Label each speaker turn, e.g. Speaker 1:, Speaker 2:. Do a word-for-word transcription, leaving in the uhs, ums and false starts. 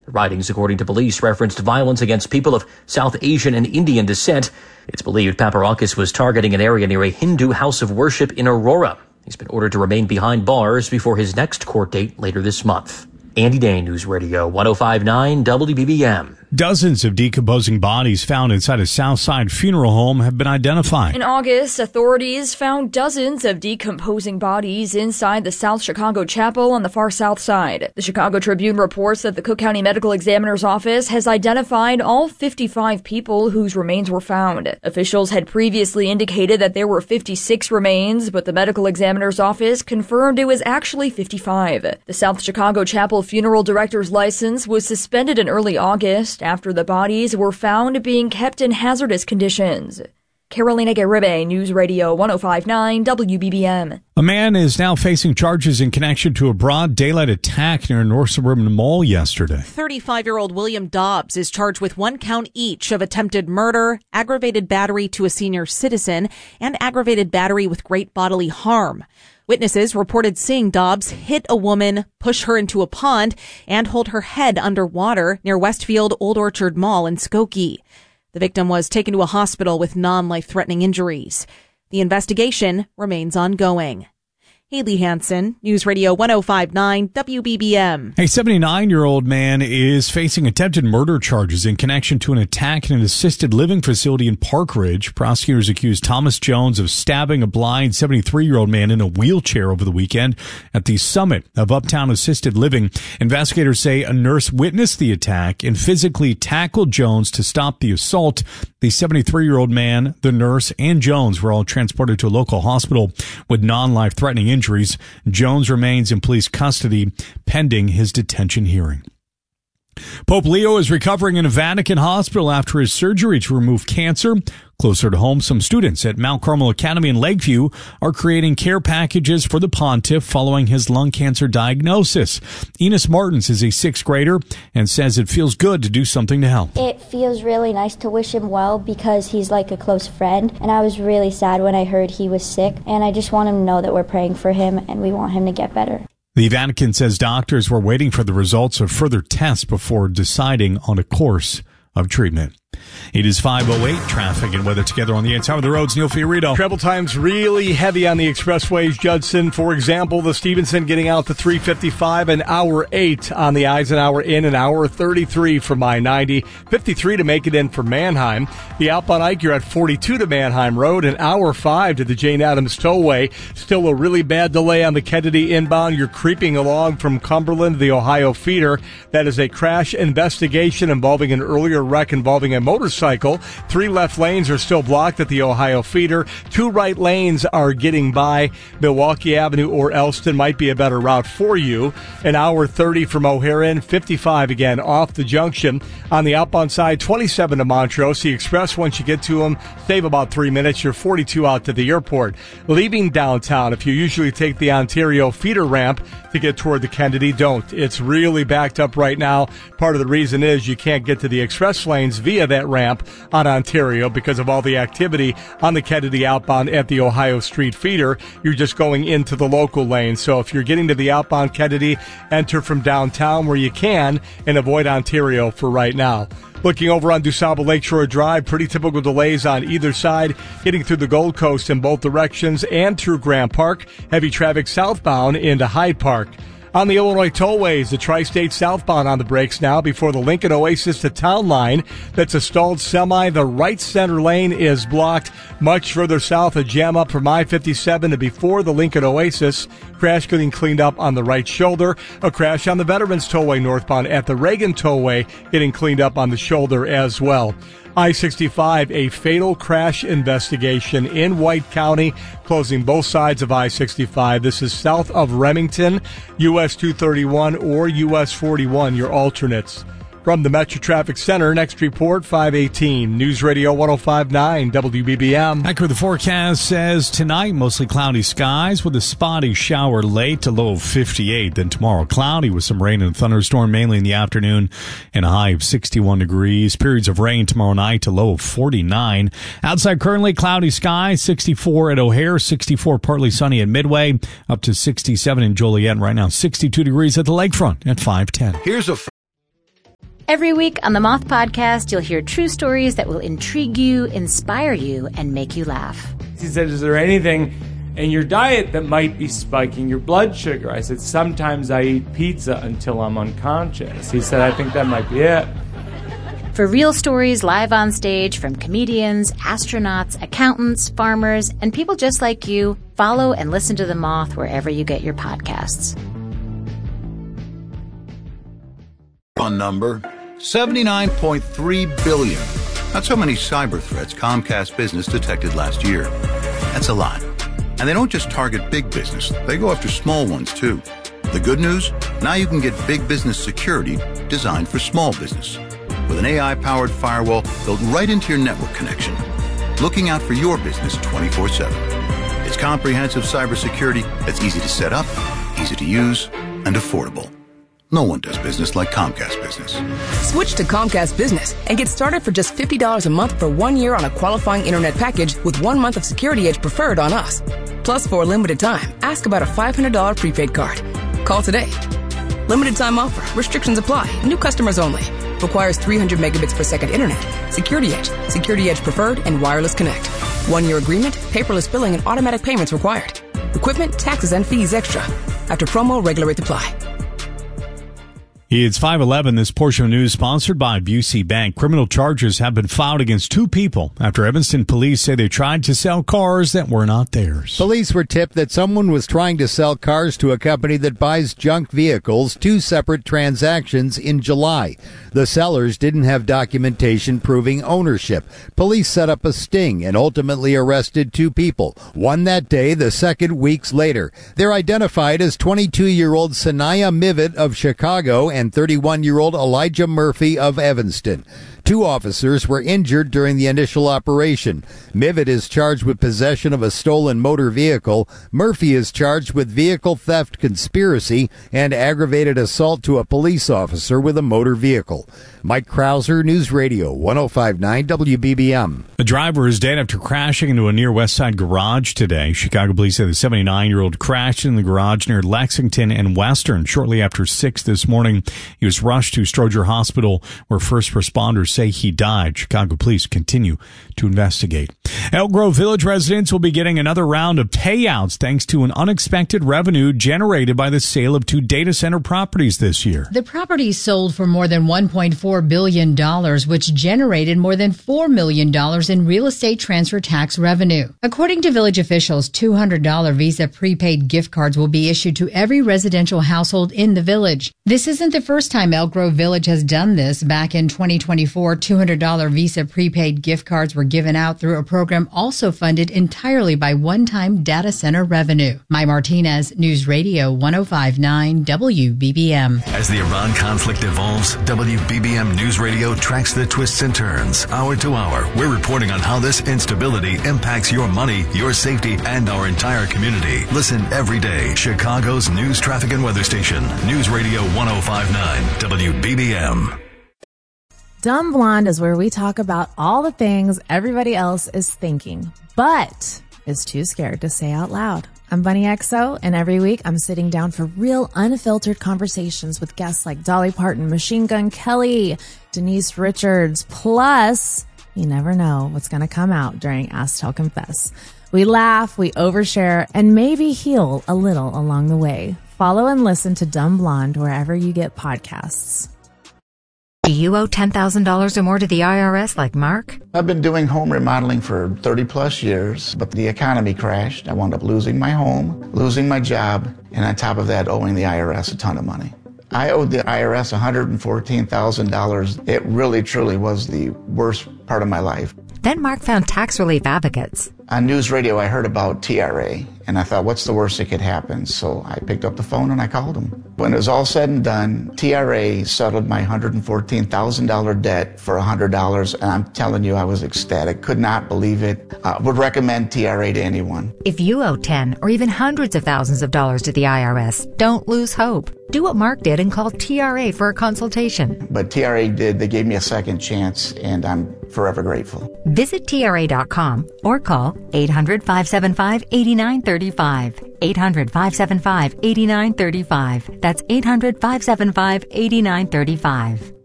Speaker 1: The writings, according to police, referenced violence against people of South Asian and Indian descent. It's believed Paparakis was targeting an area near a Hindu house of worship in Aurora. He's been ordered to remain behind bars before his next court date later this month. Andy Dane, News Radio one oh five point nine W B B M.
Speaker 2: Dozens of decomposing bodies found inside a Southside funeral home have been identified.
Speaker 3: In August, authorities found dozens of decomposing bodies inside the South Chicago Chapel on the far south side. The Chicago Tribune reports that the Cook County Medical Examiner's Office has identified all fifty-five people whose remains were found. Officials had previously indicated that there were fifty-six remains, but the Medical Examiner's Office confirmed it was actually fifty-five. The South Chicago Chapel funeral director's license was suspended in early August after the bodies were found being kept in hazardous conditions. Carolina Garibay, News Radio one oh five point nine W B B M.
Speaker 2: A man is now facing charges in connection to a broad daylight attack near a North Suburban Mall yesterday.
Speaker 4: thirty-five-year-old William Dobbs is charged with one count each of attempted murder, aggravated battery to a senior citizen, and aggravated battery with great bodily harm. Witnesses reported seeing Dobbs hit a woman, push her into a pond, and hold her head underwater near Westfield Old Orchard Mall in Skokie. The victim was taken to a hospital with non-life-threatening injuries. The investigation remains ongoing. Haley Hansen, News Radio one oh five point nine W B B M.
Speaker 2: A seventy-nine-year-old man is facing attempted murder charges in connection to an attack in an assisted living facility in Park Ridge. Prosecutors accused Thomas Jones of stabbing a blind seventy-three-year-old man in a wheelchair over the weekend at the summit of Uptown Assisted Living. Investigators say a nurse witnessed the attack and physically tackled Jones to stop the assault. The seventy-three-year-old man, the nurse, and Jones were all transported to a local hospital with non-life-threatening injuries. Jones remains in police custody pending his detention hearing. Pope Leo is recovering in a Vatican hospital after his surgery to remove cancer. Closer to home, some students at Mount Carmel Academy in Lakeview are creating care packages for the pontiff following his lung cancer diagnosis. Enos Martins is a sixth grader and says it feels good to do something to help.
Speaker 5: It feels really nice to wish him well because he's like a close friend, and I was really sad when I heard he was sick, and I just want him to know that we're praying for him and we want him to get better.
Speaker 2: The Vatican says doctors were waiting for the results of further tests before deciding on a course of treatment. It is five oh eight. Traffic and weather together on the inside of the roads. Neil Fiorito.
Speaker 6: Travel times really heavy on the expressways, Judson. For example, the Stevenson getting out to three fifty-five, an hour eight on the Eisenhower in, an hour thirty-three from I ninety, fifty-three to make it in for Manheim. The outbound Ike, you're at forty-two to Manheim Road, an hour five to the Jane Addams Tollway. Still a really bad delay on the Kennedy inbound. You're creeping along from Cumberland to the Ohio feeder. That is a crash investigation involving an earlier wreck involving a motorcycle. Three left lanes are still blocked at the Ohio feeder. Two right lanes are getting by. Milwaukee Avenue or Elston might be a better route for you. An hour thirty from O'Hare, fifty-five again off the junction. On the outbound side, twenty-seven to Montrose. The express, once you get to them, save about three minutes. You're forty-two out to the airport. Leaving downtown, if you usually take the Ontario feeder ramp to get toward the Kennedy, don't. It's really backed up right now. Part of the reason is you can't get to the express lanes via that ramp on Ontario because of all the activity on the Kennedy outbound at the Ohio Street feeder. You're just going into the local lane. So if you're getting to the outbound Kennedy, enter from downtown where you can and avoid Ontario for right now. Looking over on DuSable Lakeshore Drive, pretty typical delays on either side, getting through the Gold Coast in both directions and through Grant Park. Heavy traffic southbound into Hyde Park. On the Illinois tollways, the Tri-State southbound on the brakes now before the Lincoln Oasis to Town line. That's a stalled semi. The right center lane is blocked. Much further south, a jam up from I fifty-seven to before the Lincoln Oasis. Crash getting cleaned up on the right shoulder. A crash on the Veterans Tollway northbound at the Reagan Tollway getting cleaned up on the shoulder as well. I sixty-five, a fatal crash investigation in White County, closing both sides of I sixty-five. This is south of Remington, U S two thirty-one or U S forty-one, your alternates. From the Metro Traffic Center, next report, five eighteen. News Radio one oh five point nine W B B M.
Speaker 2: Accurate, the forecast says tonight, mostly cloudy skies with a spotty shower late to low of fifty-eight. Then tomorrow, cloudy with some rain and thunderstorm, mainly in the afternoon, and a high of sixty-one degrees. Periods of rain tomorrow night to low of forty-nine. Outside currently, cloudy skies, sixty-four at O'Hare, sixty-four partly sunny at Midway, up to sixty-seven in Joliet. Right now, sixty-two degrees at the lakefront at five ten.
Speaker 7: Here's a Every week on the Moth Podcast, you'll hear true stories that will intrigue you, inspire you, and make you laugh.
Speaker 8: He said, is there anything in your diet that might be spiking your blood sugar? I said, sometimes I eat pizza until I'm unconscious. He said, I think that might be it.
Speaker 7: For real stories live on stage from comedians, astronauts, accountants, farmers, and people just like you, follow and listen to The Moth wherever you get your podcasts.
Speaker 9: On number seventy-nine point three billion. That's how many cyber threats Comcast Business detected last year. That's a lot. And they don't just target big business. They go after small ones, too. The good news? Now you can get big business security designed for small business. With an A I-powered firewall built right into your network connection. Looking out for your business twenty-four seven. It's comprehensive cybersecurity that's easy to set up, easy to use, and affordable. No one does business like Comcast Business.
Speaker 10: Switch to Comcast Business and get started for just fifty dollars a month for one year on a qualifying internet package with one month of Security Edge Preferred on us. Plus, for a limited time, ask about a five hundred dollars prepaid card. Call today. Limited time offer. Restrictions apply. New customers only. Requires three hundred megabits per second internet. Security Edge, Security Edge Preferred, and Wireless Connect. One-year agreement, paperless billing, and automatic payments required. Equipment, taxes, and fees extra. After promo, regular rate apply.
Speaker 2: It's five eleven. This portion of news sponsored by Busey Bank. Criminal charges have been filed against two people after Evanston police say they tried to sell cars that were not theirs.
Speaker 11: Police were tipped that someone was trying to sell cars to a company that buys junk vehicles, two separate transactions in July. The sellers didn't have documentation proving ownership. Police set up a sting and ultimately arrested two people, one that day, the second weeks later. They're identified as twenty-two-year-old Sanaya Mivet of Chicago and thirty-one-year-old Elijah Murphy of Evanston. Two officers were injured during the initial operation. Mivet is charged with possession of a stolen motor vehicle. Murphy is charged with vehicle theft conspiracy and aggravated assault to a police officer with a motor vehicle. Mike Krauser, News Radio, one oh five point nine W B B M.
Speaker 2: A driver is dead after crashing into a near West Side garage today. Chicago police say the seventy-nine-year-old crashed in the garage near Lexington and Western shortly after six this morning. He was rushed to Stroger Hospital, where first responders say he died. Chicago police continue to investigate. Elk Grove Village residents will be getting another round of payouts thanks to an unexpected revenue generated by the sale of two data center properties this year.
Speaker 12: The properties sold for more than one point four billion dollars, which generated more than four million dollars in real estate transfer tax revenue. According to village officials, two hundred dollars Visa prepaid gift cards will be issued to every residential household in the village. This isn't the first time Elk Grove Village has done this. Back in twenty twenty-four, two hundred dollars Visa prepaid gift cards were given out through a program also funded entirely by one-time data center revenue. Mai Martinez, News Radio one oh five point nine W B B M.
Speaker 13: As the Iran conflict evolves, W B B M News Radio tracks the twists and turns. Hour to hour, we're reporting on how this instability impacts your money, your safety, and our entire community. Listen every day. Chicago's news, traffic, and weather station. News Radio one oh five point nine W B B M.
Speaker 14: Dumb Blonde is where we talk about all the things everybody else is thinking, but is too scared to say out loud. I'm Bunny X O, and every week I'm sitting down for real unfiltered conversations with guests like Dolly Parton, Machine Gun Kelly, Denise Richards, plus you never know what's going to come out during Ask Tell Confess. We laugh, we overshare, and maybe heal a little along the way. Follow and listen to Dumb Blonde wherever you get podcasts.
Speaker 15: Do you owe ten thousand dollars or more to the I R S like Mark?
Speaker 16: I've been doing home remodeling for thirty plus years, but the economy crashed. I wound up losing my home, losing my job, and on top of that, owing the I R S a ton of money. I owed the I R S one hundred fourteen thousand dollars. It really, truly was the worst part of my life.
Speaker 15: Then Mark found Tax Relief Advocates.
Speaker 16: On News Radio, I heard about T R A, and I thought, what's the worst that could happen? So I picked up the phone and I called them. When it was all said and done, T R A settled my one hundred fourteen thousand dollars debt for one hundred dollars, and I'm telling you, I was ecstatic. Could not believe it. I would recommend T R A to anyone.
Speaker 15: If you owe ten or even hundreds of thousands of dollars to the I R S, don't lose hope. Do what Mark did and call T R A for a consultation.
Speaker 16: But T R A did. They gave me a second chance, and I'm forever grateful.
Speaker 15: Visit T R A dot com or call eight hundred, five seven five, eight nine three five. eight hundred, five seven five, eight nine three five. That's eight hundred, five seven five, eight nine three five.